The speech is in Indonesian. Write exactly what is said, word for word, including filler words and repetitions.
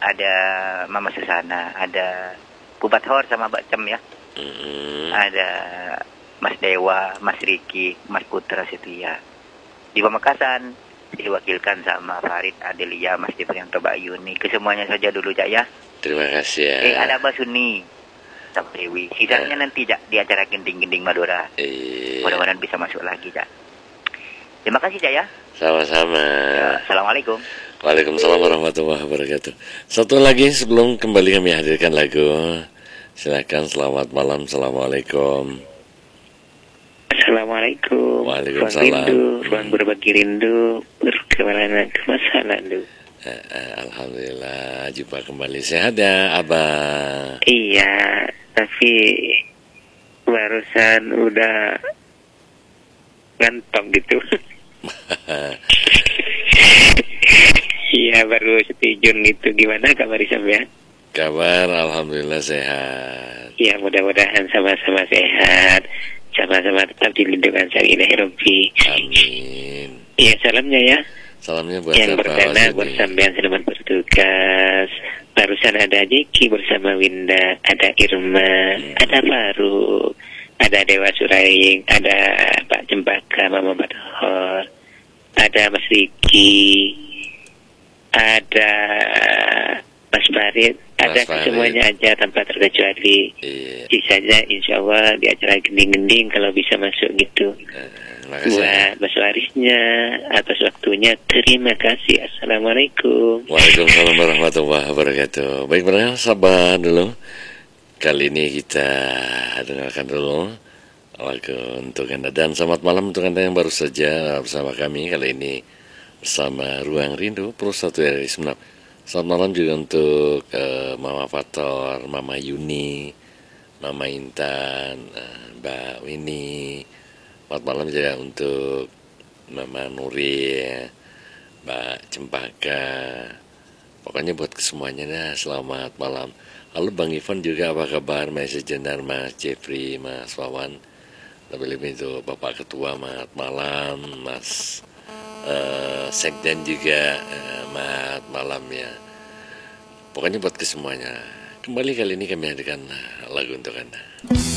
ada Mama Susana, ada Bubat Hor sama Mbak Cem ya. Mm-hmm. Ada Mas Dewa, Mas Riki, Mas Putra Setia. Di Pamekasan diwakilkan sama Farid, Adelia, Mas Deprianto, Mbak Yuni. Kesemuanya saja dulu Cak ya. Terima kasih ya. Eh ada Mbak Suni sama Dewi. Sisanya ya. Nanti Cak di acara Gending-Gending Madura. Iya. Mudah-mudahan bisa masuk lagi Cak. Terima kasih Cak ya. Sama-sama. Ya, Assalamualaikum. Waalaikumsalam warahmatullahi wabarakatuh. Satu lagi sebelum kembali kami hadirkan lagu. Silakan, selamat malam. Assalamualaikum. Assalamualaikum. Waalaikumsalam. Rindu, ruang berbagi rindu, berkemana ke masa lalu. Eh, eh, Alhamdulillah, jumpa kembali. Sehat ya, Abah? Iya, tapi barusan udah ngantong gitu. Iya, baru setijun gitu. Gimana kabar sampean? Kabar Alhamdulillah sehat. Iya, mudah-mudahan sama-sama sehat, sama-sama tetap dilindungi sang Ilahi Rabbi. Amin. Iya, salamnya ya. Salamnya buat yang siapa? pertama buat sampean selamat bertugas. Barusan ada Jeki bersama Winda, ada Irma, hmm. ada Faruk, ada Dewa Suraing, ada Pak Cempaka, Mama Badhor, ada Mas Riki, ada Mas Farid, ada semuanya aja tanpa terkecuali. Iya. Sisanya insya Allah di acara gending-gending kalau bisa masuk gitu. Eh, Buat Mas Warisnya atas waktunya terima kasih. Assalamualaikum. Waalaikumsalam warahmatullahi wabarakatuh. Baik, benar sabar dulu. Kali ini kita dengarkan dulu lagu untuk Anda dan selamat malam untuk Anda yang baru saja bersama kami kali ini bersama Ruang Rindu Pro satu R I Semenap. Selamat malam juga untuk uh, Mama Fator, Mama Yuni, Mama Intan, uh, Mbak Winnie. Selamat malam juga untuk Mama Nuri, Mbak Cempaka. Pokoknya buat kesemuanya dah, selamat malam. Lalu Bang Ivan juga apa kabar? Mas Jenar, Mas Jeffrey, Mas Wawan. Lebih-lebih itu Bapak Ketua, selamat malam. Mas uh, Sekden juga, uh, selamat malam ya. Pokoknya buat kesemuanya. Kembali kali ini kami hadirkan lagu untuk Anda.